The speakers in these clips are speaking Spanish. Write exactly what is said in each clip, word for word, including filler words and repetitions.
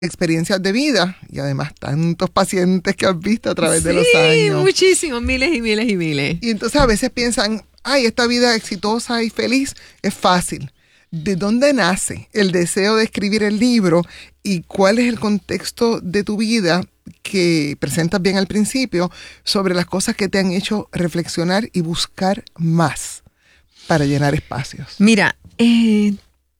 experiencias de vida y además tantos pacientes que has visto a través sí, de los años. Sí, muchísimos, miles y miles y miles. Y entonces a veces piensan, ay, esta vida exitosa y feliz es fácil. ¿De dónde nace el deseo de escribir el libro y cuál es el contexto de tu vida que presentas bien al principio sobre las cosas que te han hecho reflexionar y buscar más para llenar espacios? Mira, eh,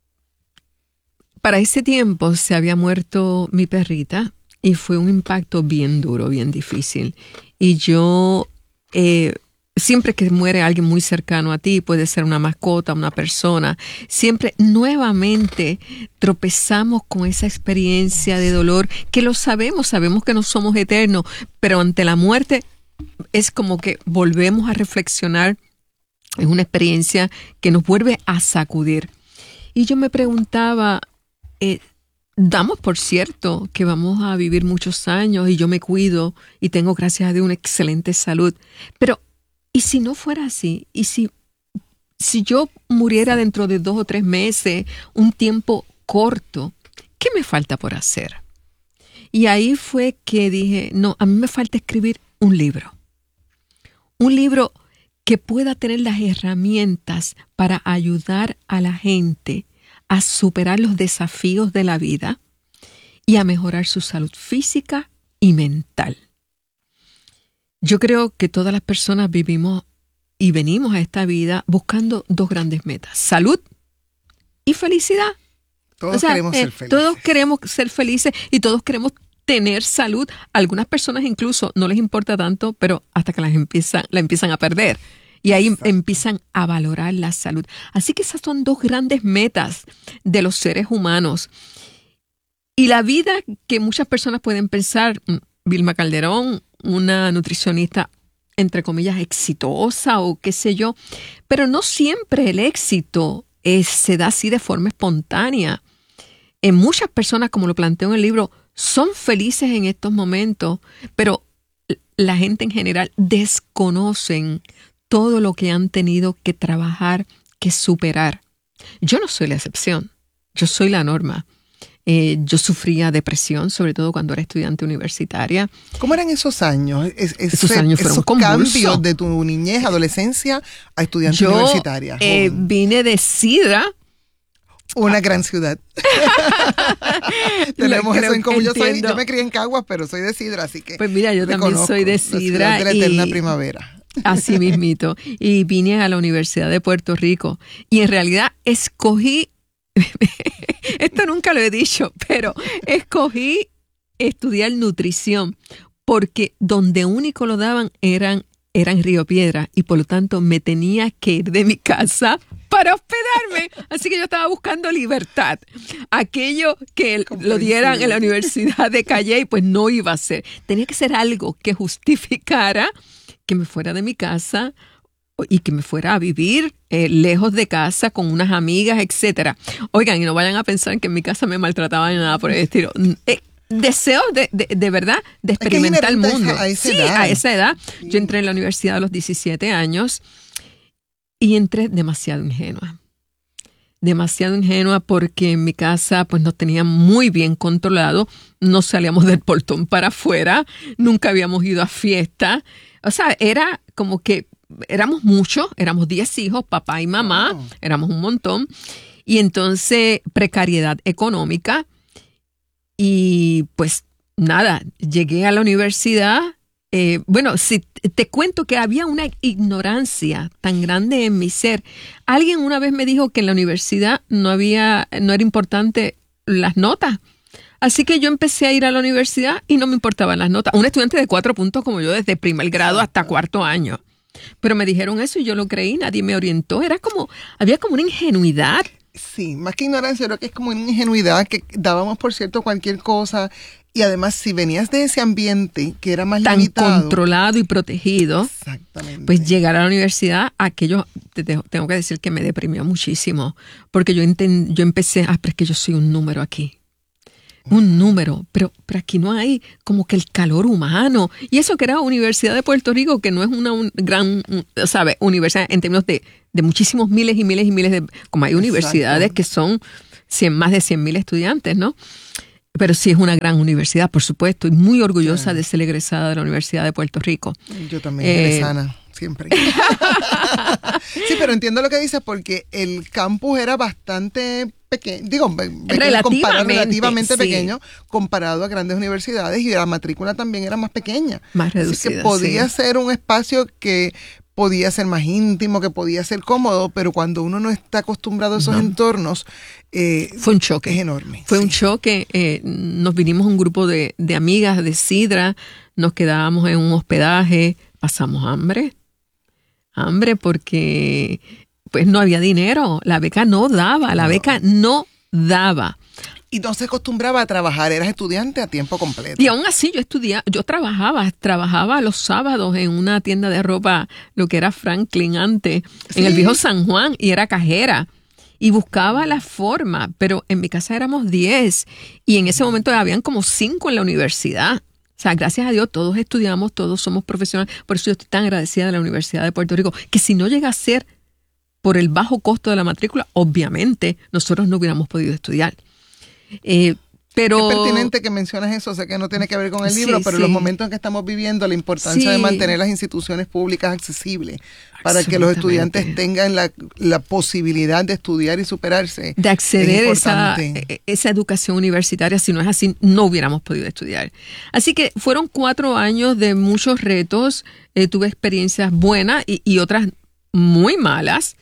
para ese tiempo se había muerto mi perrita y fue un impacto bien duro, bien difícil. Y yo... Eh, Siempre que muere alguien muy cercano a ti, puede ser una mascota, una persona, siempre nuevamente tropezamos con esa experiencia de dolor que lo sabemos, sabemos que no somos eternos, pero ante la muerte es como que volvemos a reflexionar. Es una experiencia que nos vuelve a sacudir. Y yo me preguntaba, eh, damos por cierto que vamos a vivir muchos años y yo me cuido y tengo, gracias a Dios, una excelente salud, pero ¿y si no fuera así? ¿Y si, si yo muriera dentro de dos o tres meses, un tiempo corto? ¿Qué me falta por hacer? Y ahí fue que dije, no, a mí me falta escribir un libro. Un libro que pueda tener las herramientas para ayudar a la gente a superar los desafíos de la vida y a mejorar su salud física y mental. Yo creo que todas las personas vivimos y venimos a esta vida buscando dos grandes metas, salud y felicidad. Todos o sea, queremos eh, ser felices. Todos queremos ser felices y todos queremos tener salud. Algunas personas incluso no les importa tanto, pero hasta que las empiezan, la empiezan a perder. Y ahí Exacto. empiezan a valorar la salud. Así que esas son dos grandes metas de los seres humanos. Y la vida que muchas personas pueden pensar, Vilma Calderón, una nutricionista, entre comillas, exitosa o qué sé yo, pero no siempre el éxito es, se da así de forma espontánea. En muchas personas, como lo planteo en el libro, son felices en estos momentos, pero la gente en general desconocen todo lo que han tenido que trabajar, que superar. Yo no soy la excepción, yo soy la norma. Eh, yo sufría depresión, sobre todo cuando era estudiante universitaria. ¿Cómo eran esos años? Es, es, esos años fueron esos convulsos. Cambios de tu niñez, adolescencia a estudiante yo, universitaria. Eh, vine de Sidra. Una ah. gran ciudad. Tenemos eso en común. Yo, soy, yo me crié en Caguas, pero soy de Sidra, así que pues mira, yo también soy de Sidra. De la eterna primavera. Así mismito. Y vine a la Universidad de Puerto Rico. Y en realidad escogí esto nunca lo he dicho, pero escogí estudiar nutrición porque donde único lo daban eran, era en Río Piedra y por lo tanto me tenía que ir de mi casa para hospedarme. Así que yo estaba buscando libertad. Aquello que lo dieran en la Universidad de Calley, pues no iba a ser. Tenía que ser algo que justificara que me fuera de mi casa y que me fuera a vivir eh, lejos de casa con unas amigas, etcétera. Oigan, y no vayan a pensar que en mi casa me maltrataban ni nada por el estilo. Eh, deseo de, de, de verdad de experimentar el mundo. A esa sí, edad. a esa edad. Sí. Yo entré en la universidad a los diecisiete años y entré demasiado ingenua. Demasiado ingenua porque en mi casa pues nos tenían muy bien controlado. No salíamos del portón para afuera. Nunca habíamos ido a fiesta. O sea, era como que éramos muchos, éramos diez hijos, papá y mamá, wow. éramos un montón. Y entonces, precariedad económica. Y pues nada, llegué a la universidad. Eh, bueno, si te cuento que había una ignorancia tan grande en mi ser. Alguien una vez me dijo que en la universidad no había, no era importante las notas. Así que yo empecé a ir a la universidad y no me importaban las notas. Un estudiante de cuatro puntos como yo desde primer grado hasta cuarto año. Pero me dijeron eso y yo lo creí, nadie me orientó. Era como, había como una ingenuidad. Sí, más que ignorancia, creo que es como una ingenuidad que dábamos por cierto cualquier cosa. Y además, si venías de ese ambiente que era más tan limitado, controlado y protegido, exactamente, pues llegar a la universidad, aquello, te, te, tengo que decir que me deprimió muchísimo. Porque yo, enten, yo empecé, ah, pero es que yo soy un número aquí. Un número, pero, pero aquí no hay como que el calor humano. Y eso que era Universidad de Puerto Rico, que no es una un, gran, ¿sabe? Universidad en términos de, de muchísimos miles y miles y miles de... Como hay universidades Exacto. que son cien, más de cien mil estudiantes, ¿no? Pero sí es una gran universidad, por supuesto, y muy orgullosa sí. de ser egresada de la Universidad de Puerto Rico. Yo también, eh, egresana, siempre. Sí, pero entiendo lo que dices porque el campus era bastante pequeño, digo, relativamente, comparado, relativamente sí. pequeño comparado a grandes universidades, y la matrícula también era más pequeña. Más reducida. Así que podía sí. ser un espacio que podía ser más íntimo, que podía ser cómodo, pero cuando uno no está acostumbrado a esos no. entornos, eh, fue un choque. Es enorme. Fue sí. un choque. Eh, nos vinimos un grupo de, de amigas de Sidra, nos quedábamos en un hospedaje, pasamos hambre. Hambre porque pues no había dinero, la beca no daba, la no. beca no daba. Y no se acostumbraba a trabajar, eras estudiante a tiempo completo. Y aún así yo estudiaba, yo trabajaba, trabajaba los sábados en una tienda de ropa, lo que era Franklin antes, sí. en el viejo San Juan, y era cajera. Y buscaba la forma, pero en mi casa éramos diez, y en ese momento habían como cinco en la universidad. O sea, gracias a Dios todos estudiamos, todos somos profesionales, por eso yo estoy tan agradecida de la Universidad de Puerto Rico, que si no llega a ser por el bajo costo de la matrícula, obviamente nosotros no hubiéramos podido estudiar. Eh, pero es pertinente que mencionas eso, sé que no tiene que ver con el libro, sí, pero sí. los momentos en que estamos viviendo, la importancia sí. de mantener las instituciones públicas accesibles para que los estudiantes tengan la, la posibilidad de estudiar y superarse. De acceder a esa, esa educación universitaria, si no es así, no hubiéramos podido estudiar. Así que fueron cuatro años de muchos retos, eh, tuve experiencias buenas y, y otras muy malas,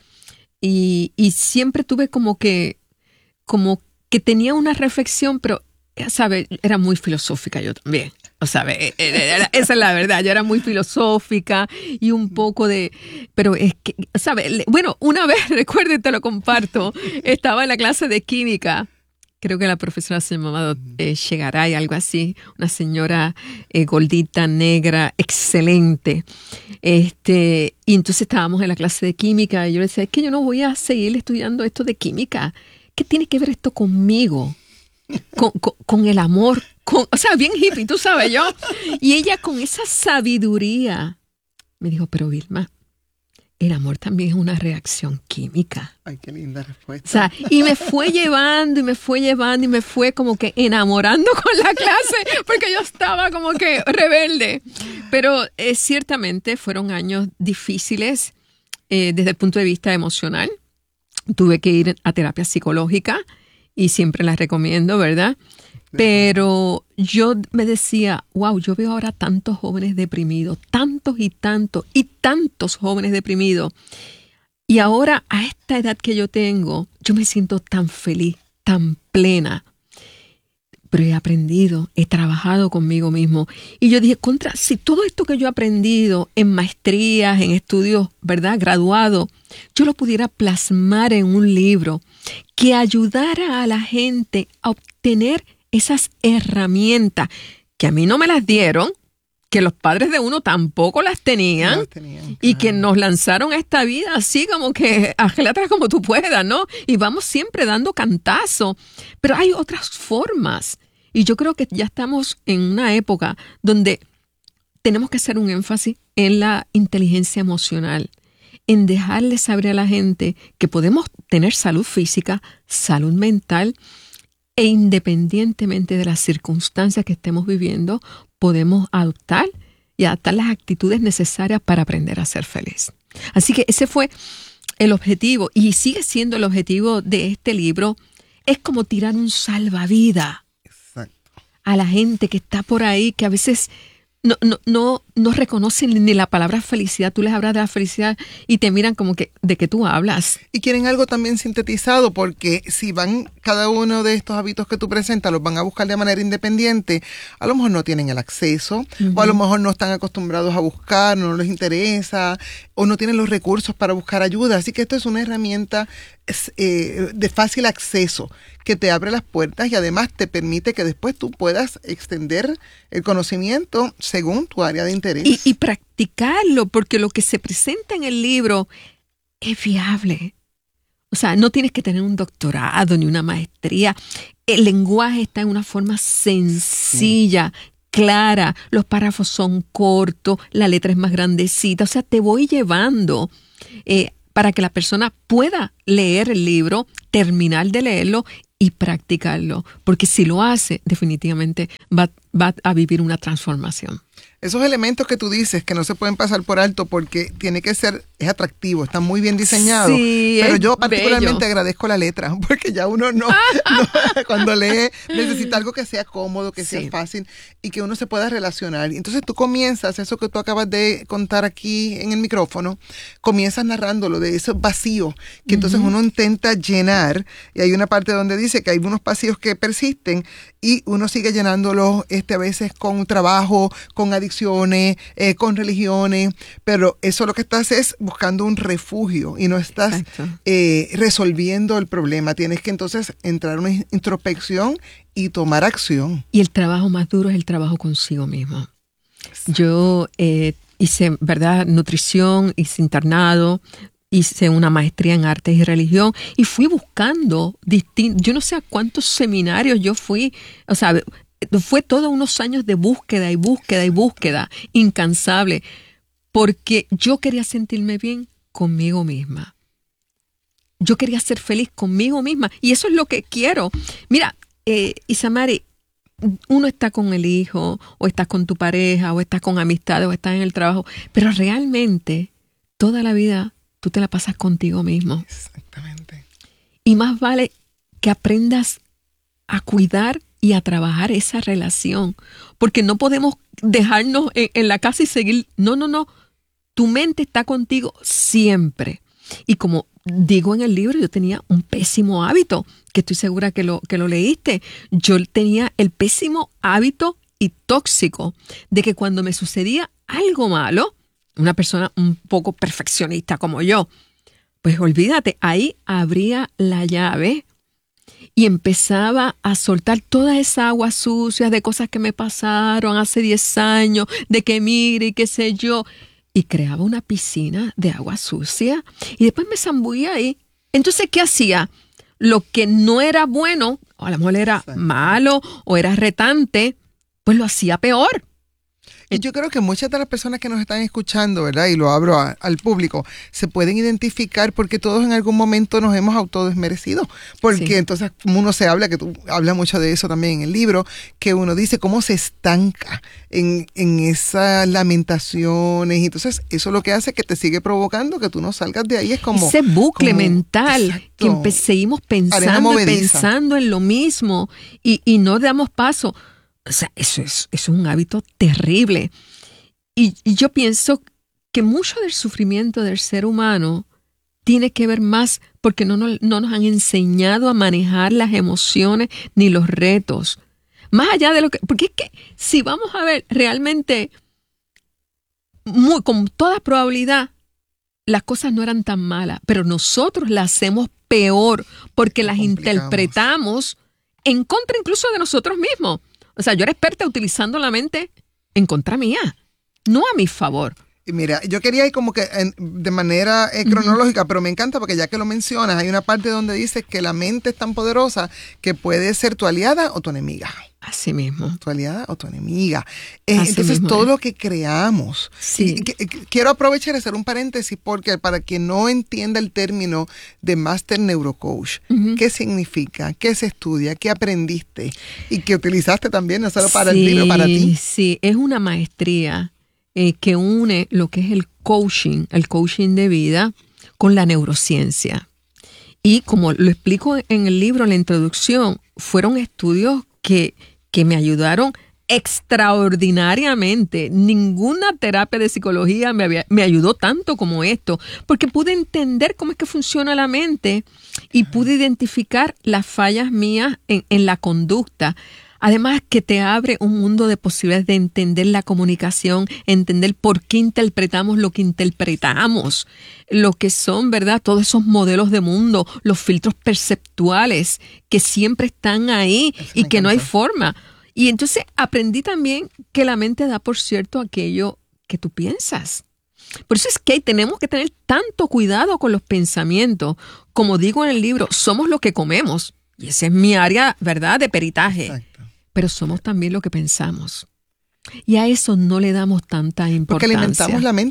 y, y siempre tuve como que, como que tenía una reflexión, pero, ¿sabe? Era muy filosófica yo también. O sea, esa es la verdad, yo era muy filosófica y un poco de, pero es que, ¿sabe? Bueno, una vez, recuerdo y te lo comparto, estaba en la clase de química, creo que la profesora se llamaba eh, Chegaray, algo así, una señora eh, gordita, negra, excelente. Este, y entonces estábamos en la clase de química y yo le decía, es que yo no voy a seguir estudiando esto de química. ¿Qué tiene que ver esto conmigo? Con, con, con el amor, con, o sea, bien hippie, tú sabes, yo. Y ella con esa sabiduría me dijo, pero Vilma, el amor también es una reacción química. Ay, qué linda respuesta. O sea, y me fue llevando y me fue llevando y me fue como que enamorando con la clase, porque yo estaba como que rebelde. Pero eh, ciertamente fueron años difíciles eh, desde el punto de vista emocional. Tuve que ir a terapia psicológica y siempre las recomiendo, ¿verdad? Pero yo me decía, wow, yo veo ahora tantos jóvenes deprimidos, tantos y tantos y tantos jóvenes deprimidos. Y ahora a esta edad que yo tengo, yo me siento tan feliz, tan plena. Pero he aprendido, he trabajado conmigo mismo. Y yo dije, contra, si todo esto que yo he aprendido en maestrías, en estudios, ¿verdad?, graduado, yo lo pudiera plasmar en un libro que ayudara a la gente a obtener esas herramientas que a mí no me las dieron, que los padres de uno tampoco las tenían, no las tenían, claro. Y que nos lanzaron a esta vida así como que agélate como tú puedas, ¿no? Y vamos siempre dando cantazo. Pero hay otras formas. Y yo creo que ya estamos en una época donde tenemos que hacer un énfasis en la inteligencia emocional, en dejarle saber a la gente que podemos tener salud física, salud mental, e independientemente de las circunstancias que estemos viviendo, podemos adoptar y adaptar las actitudes necesarias para aprender a ser feliz. Así que ese fue el objetivo y sigue siendo el objetivo de este libro. Es como tirar un salvavidas a la gente que está por ahí, que a veces no, no, no, no reconocen ni la palabra felicidad. Tú les hablas de la felicidad y te miran como que, ¿de qué tú hablas? Y quieren algo también sintetizado, porque si van cada uno de estos hábitos que tú presentas, los van a buscar de manera independiente, a lo mejor no tienen el acceso, uh-huh. o a lo mejor no están acostumbrados a buscar, no les interesa, o no tienen los recursos para buscar ayuda. Así que esto es una herramienta eh, de fácil acceso, que te abre las puertas y además te permite que después tú puedas extender el conocimiento según tu área de interés. Y, y practicarlo, porque lo que se presenta en el libro es viable. O sea, no tienes que tener un doctorado ni una maestría. El lenguaje está en una forma sencilla, sí. clara. Los párrafos son cortos, la letra es más grandecita. O sea, te voy llevando eh, para que la persona pueda leer el libro, terminar de leerlo y practicarlo, porque si lo hace, definitivamente va, va a vivir una transformación. Esos elementos que tú dices que no se pueden pasar por alto porque tiene que ser, es atractivo, está muy bien diseñado. Sí, pero es yo particularmente bello. agradezco la letra, porque ya uno no, no cuando lee necesita algo que sea cómodo, que sea Sí. fácil y que uno se pueda relacionar. Entonces tú comienzas, eso que tú acabas de contar aquí en el micrófono, comienzas narrándolo de ese vacío que entonces Ujú. uno intenta llenar, y hay una parte donde dice que hay unos vacíos que persisten y uno sigue llenándolos este, a veces con trabajo, con adicciones, eh, con religiones, pero eso lo que estás es buscando un refugio y no estás eh, resolviendo el problema. Tienes que entonces entrar en una introspección y tomar acción. Y el trabajo más duro es el trabajo consigo mismo. Yo eh, hice, ¿verdad?, nutrición, hice internado, hice una maestría en artes y religión y fui buscando distintos, yo no sé a cuántos seminarios yo fui, o sea, fue todos unos años de búsqueda y búsqueda y búsqueda incansable, porque yo quería sentirme bien conmigo misma. Yo quería ser feliz conmigo misma y eso es lo que quiero. Mira, eh, Isamari, uno está con el hijo, o estás con tu pareja, o estás con amistades, o estás en el trabajo, pero realmente toda la vida tú te la pasas contigo mismo. Exactamente. Y más vale que aprendas a cuidar y a trabajar esa relación, porque no podemos dejarnos en, en la casa y seguir. No, no, no. Tu mente está contigo siempre. Y como digo en el libro, yo tenía un pésimo hábito, que estoy segura que lo, que lo leíste. Yo tenía el pésimo hábito y tóxico de que cuando me sucedía algo malo, una persona un poco perfeccionista como yo, pues olvídate, ahí abría la llave y empezaba a soltar toda esa agua sucia de cosas que me pasaron hace diez años, de que mire y qué sé yo, y creaba una piscina de agua sucia y después me zambullía ahí. Entonces, ¿qué hacía? Lo que no era bueno, o a lo mejor era malo o era retante, pues lo hacía peor. Y yo creo que muchas de las personas que nos están escuchando, ¿verdad? Y lo abro a, al público, se pueden identificar porque todos en algún momento nos hemos autodesmerecido. Porque sí. Entonces, como uno se habla, que tú hablas mucho de eso también en el libro, que uno dice cómo se estanca en, en esas lamentaciones. Y entonces, eso lo que hace que te sigue provocando que tú no salgas de ahí. Es como... Ese bucle como, mental exacto, que seguimos pensando y pensando en lo mismo y, y no damos paso. O sea, eso es, es un hábito terrible. Y, y yo pienso que mucho del sufrimiento del ser humano tiene que ver más porque no, no, no nos han enseñado a manejar las emociones ni los retos. Más allá de lo que... Porque es que si vamos a ver realmente, muy, con toda probabilidad, las cosas no eran tan malas, pero nosotros las hacemos peor porque las interpretamos en contra incluso de nosotros mismos. O sea, yo era experta utilizando la mente en contra mía, no a mi favor. Y mira, yo quería ir como que en, de manera eh, cronológica, uh-huh. pero me encanta porque ya que lo mencionas, hay una parte donde dices que la mente es tan poderosa que puede ser tu aliada o tu enemiga. Así mismo. Tu aliada o tu enemiga. Eh, entonces, mismo, todo eh. lo que creamos. Sí. Y, que, quiero aprovechar y hacer un paréntesis porque para quien no entienda el término de Master Neurocoach, uh-huh. ¿qué significa? ¿Qué se estudia? ¿Qué aprendiste? Y que utilizaste también, no solo para sí, el libro, para ti. Sí, es una maestría eh, que une lo que es el coaching, el coaching de vida, con la neurociencia. Y como lo explico en el libro, en la introducción, fueron estudios que, que me ayudaron extraordinariamente. Ninguna terapia de psicología me, había, me ayudó tanto como esto, porque pude entender cómo es que funciona la mente y pude identificar las fallas mías en, en la conducta. Además que te abre un mundo de posibilidades de entender la comunicación, entender por qué interpretamos lo que interpretamos, lo que son, ¿verdad? Todos esos modelos de mundo, los filtros perceptuales que siempre están ahí Eso y que encanta. No hay forma. Y entonces aprendí también que la mente da por cierto aquello que tú piensas. Por eso es que tenemos que tener tanto cuidado con los pensamientos. Como digo en el libro, somos lo que comemos. Y esa es mi área, ¿verdad?, de peritaje. Exacto. Pero somos también lo que pensamos. Y a eso no le damos tanta importancia. Porque alimentamos la mente.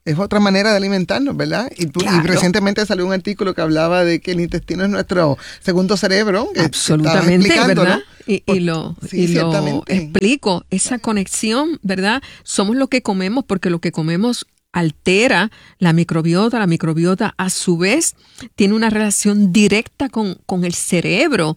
Es otra manera de alimentarnos, ¿verdad? Y, tú, Claro. y recientemente salió un artículo que hablaba de que el intestino es nuestro segundo cerebro. Que Absolutamente, explicando, ¿verdad? ¿no? Y, Por, y lo, sí, y lo ciertamente. explico, esa conexión, ¿verdad? Somos lo que comemos porque lo que comemos altera la microbiota, la microbiota a su vez tiene una relación directa con, con el cerebro.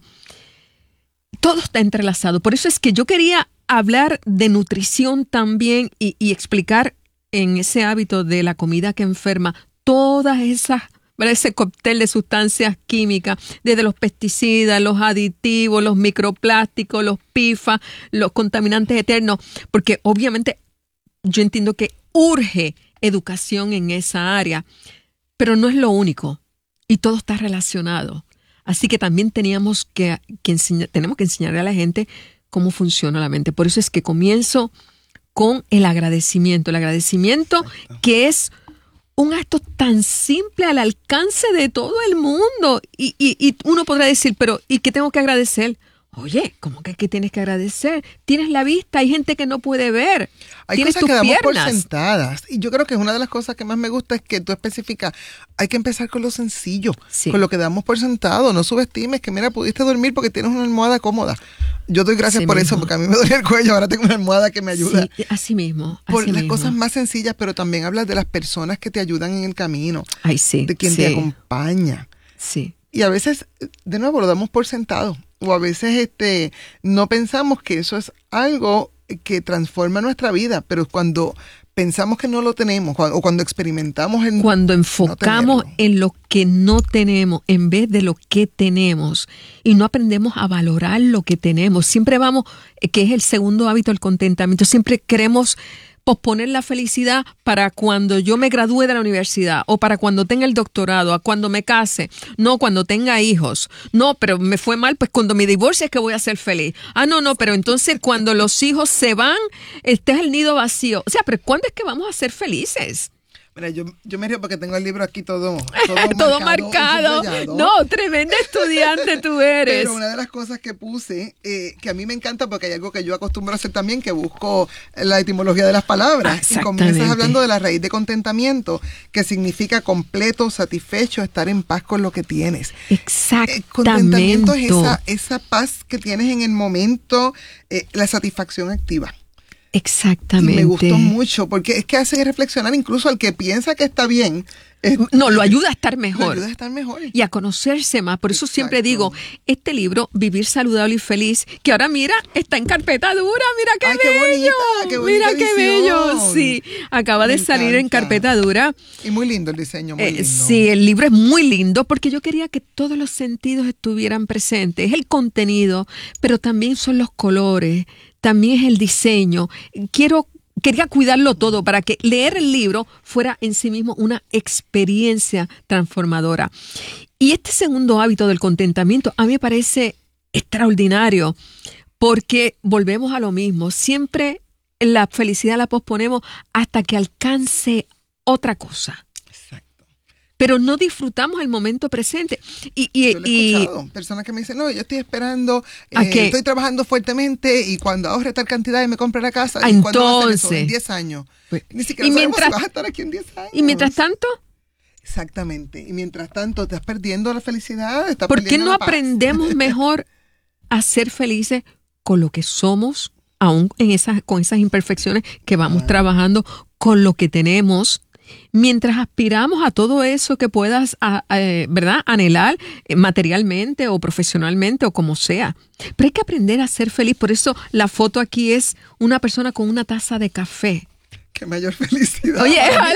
Todo está entrelazado. Por eso es que yo quería hablar de nutrición también y, y explicar en ese hábito de la comida que enferma todas esas, ¿verdad? Ese cóctel de sustancias químicas, desde los pesticidas, los aditivos, los microplásticos, los P F A S, los contaminantes eternos, porque obviamente yo entiendo que urge educación en esa área, pero no es lo único y todo está relacionado. Así que también teníamos que, que enseñar, tenemos que enseñarle a la gente cómo funciona la mente. Por eso es que comienzo con el agradecimiento. El agradecimiento Exacto. que es un acto tan simple al alcance de todo el mundo. Y, y, y uno podrá decir, pero ¿y qué tengo que agradecer? Oye, ¿cómo que, que tienes que agradecer? Tienes la vista, hay gente que no puede ver. Hay Tienes cosas tus que damos piernas. por sentadas. Y yo creo que una de las cosas que más me gusta es que tú especificas, hay que empezar con lo sencillo, Sí. con lo que damos por sentado. No subestimes que, mira, pudiste dormir porque tienes una almohada cómoda. Yo doy gracias Así por mismo. eso, porque a mí me dolía el cuello, ahora tengo una almohada que me ayuda. Sí, así mismo. Por así las mismo. cosas más sencillas, pero también hablas de las personas que te ayudan en el camino, Ay, sí. de quien sí, te acompaña. Sí. Y a veces, de nuevo, lo damos por sentado. O a veces este, no pensamos que eso es algo que transforma nuestra vida, pero cuando pensamos que no lo tenemos, o cuando experimentamos el Cuando enfocamos tenerlo. en lo que no tenemos en vez de lo que tenemos y no aprendemos a valorar lo que tenemos, siempre vamos, eh, que es el segundo hábito, el contentamiento, siempre queremos posponer la felicidad para cuando yo me gradúe de la universidad o para cuando tenga el doctorado, a cuando me case, no cuando tenga hijos. No, pero me fue mal, pues cuando me divorcie es que voy a ser feliz. Ah, no, no, pero entonces cuando los hijos se van, este es el nido vacío. O sea, pero ¿cuándo es que vamos a ser felices? Mira, yo, yo me río porque tengo el libro aquí todo, todo, Todo marcado y marcado. subrayado. No, tremenda estudiante tú eres. Pero una de las cosas que puse, eh, que a mí me encanta porque hay algo que yo acostumbro a hacer también, que busco la etimología de las palabras. Y comienzas hablando de la raíz de contentamiento, que significa completo, satisfecho, estar en paz con lo que tienes. Exactamente. Eh, contentamiento es esa, esa paz que tienes en el momento, eh, la satisfacción activa. Exactamente. Y me gustó mucho porque es que hace reflexionar incluso al que piensa que está bien. Es, no, lo ayuda a estar lo mejor. ayuda a estar mejor. Y a conocerse más. Por eso Exacto. siempre digo, este libro, Vivir Saludable y Feliz, que ahora mira, está en carpeta dura, mira qué Ay, qué bello. bonita, qué bonita mira qué edición. bello. Sí, acaba Me de salir en encanta. carpeta dura. Y muy lindo el diseño, muy Eh, lindo. sí, el libro es muy lindo porque yo quería que todos los sentidos estuvieran presentes. Es el contenido, pero también son los colores, también es el diseño. Quiero Quería cuidarlo todo para que leer el libro fuera en sí mismo una experiencia transformadora. Y este segundo hábito del contentamiento a mí me parece extraordinario porque volvemos a lo mismo. Siempre la felicidad la posponemos hasta que alcance otra cosa. Exacto. Pero no disfrutamos el momento presente. Y, y, Yo lo he y escuchado. Personas que me dicen, no, yo estoy esperando, ¿A eh, qué? estoy trabajando fuertemente y cuando ahorre tal cantidad y me compre la casa, Ah, ¿y cuándo va a ser eso? entonces. En diez años. Pues, Ni siquiera y sabemos mientras- si vas a estar aquí en diez años. y mientras tanto, Exactamente. Y mientras tanto, estás perdiendo la felicidad, estás ¿por qué perdiendo no la paz. aprendemos mejor a ser felices con lo que somos, aún en esas, con esas imperfecciones que vamos Claro. trabajando, con lo que tenemos, mientras aspiramos a todo eso que puedas, a- a, eh, ¿verdad?, anhelar eh, materialmente o profesionalmente o como sea. Pero hay que aprender a ser feliz. Por eso la foto aquí es una persona con una taza de café. Qué mayor felicidad. Oye, ojalá.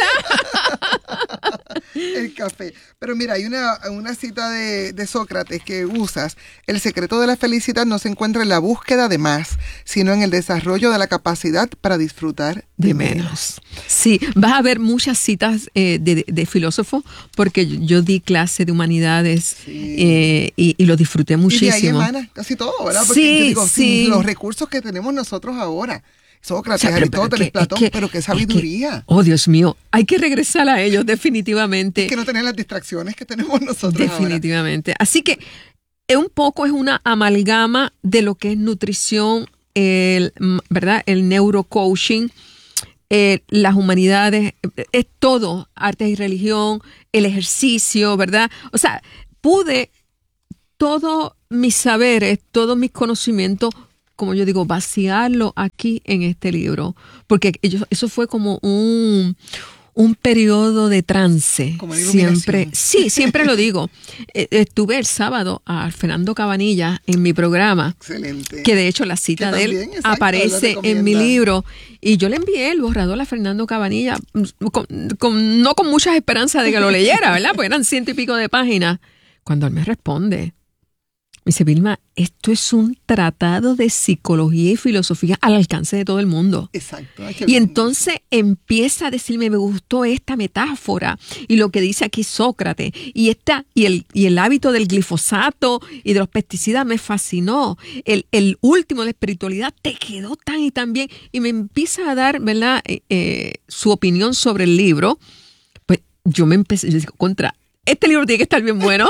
El café. Pero mira, hay una, una cita de, de Sócrates que usas. El secreto de la felicidad no se encuentra en la búsqueda de más, sino en el desarrollo de la capacidad para disfrutar de, De menos. menos. Sí, vas a ver muchas citas eh, de, de filósofos porque yo, yo di clase de humanidades Sí. eh, y, y lo disfruté Y de ahí muchísimo. emana casi todo, ¿verdad? Porque Sí, yo digo, sí. sin los recursos que tenemos nosotros ahora. Sócrates, O sea, pero- pero Aristóteles, que- Platón, es que- pero qué es que- sabiduría. oh, Dios mío, hay que regresar a ellos definitivamente. Que no tener las distracciones que tenemos nosotros Definitivamente. Así que eh, un poco es una amalgama de lo que es nutrición, el, mm, ¿verdad? El neurocoaching, eh, las humanidades, eh, es todo, artes y religión, el ejercicio, ¿verdad? O sea, pude todos mis saberes, todos mis conocimientos, como yo digo, vaciarlo aquí en este libro, porque ellos, eso fue como un... un periodo de trance. Como siempre, sí, siempre lo digo. Estuve el sábado a Fernando Cabanilla en mi programa. Excelente. Que de hecho la cita de él exacto, aparece en mi libro. Y yo le envié el borrador a Fernando Cabanilla, con, con, no con muchas esperanzas de que lo leyera, ¿verdad? Porque eran ciento y pico de páginas. Cuando él me responde, me dice, Vilma, esto es un tratado de psicología y filosofía al alcance de todo el mundo. Exacto. Y entonces empieza a decirme, me gustó esta metáfora y lo que dice aquí Sócrates y esta y el y el hábito del glifosato y de los pesticidas me fascinó. El, el último, la espiritualidad, te quedó tan y tan bien. Y me empieza a dar, ¿verdad? Eh, eh, su opinión sobre el libro. Pues yo me empecé, yo digo, contra, este libro tiene que estar bien bueno.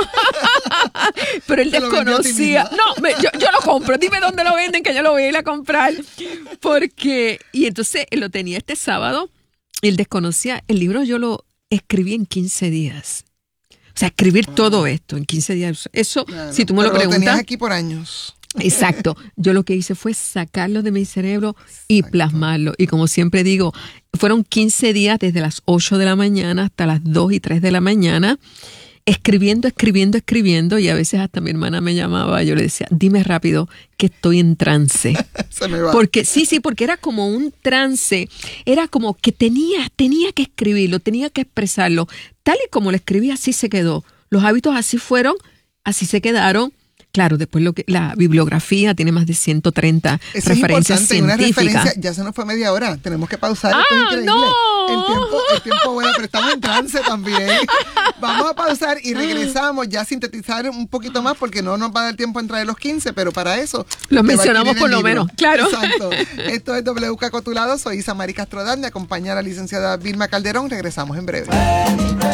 Pero él desconocía. No, me, yo, yo lo compro. Dime dónde lo venden, que yo lo voy a ir a comprar. Porque, y entonces él lo tenía este sábado. Y él desconocía. El libro yo lo escribí en quince días. O sea, escribir oh. todo esto en quince días. Eso, claro, si tú me lo preguntas. Lo tenías aquí por años. Exacto. Yo lo que hice fue sacarlo de mi cerebro y Exacto. plasmarlo. Y como siempre digo, fueron quince días desde las ocho de la mañana hasta las dos y tres de la mañana. Escribiendo, escribiendo, escribiendo, y a veces hasta mi hermana me llamaba, yo le decía, dime rápido que estoy en trance. Se me va. Porque, sí, sí, porque era como un trance, era como que tenía, tenía que escribirlo, tenía que expresarlo. Tal y como lo escribí, así se quedó. Los hábitos así fueron, así se quedaron. Claro, después lo que la bibliografía tiene más de ciento treinta Eso referencias es científicas. Una referencia, ya se nos fue media hora, tenemos que pausar. ¡Ah, esto es increíble. no! El tiempo, el tiempo bueno, pero estamos en trance también. Vamos a pausar y regresamos ya a sintetizar un poquito más porque no nos va a dar tiempo a entrar en los quince, pero para eso... Los mencionamos por lo menos, claro. Exacto. Esto es W K Cotulado, soy Isamari Castrodad, me acompaña la licenciada Vilma Calderón, regresamos en breve.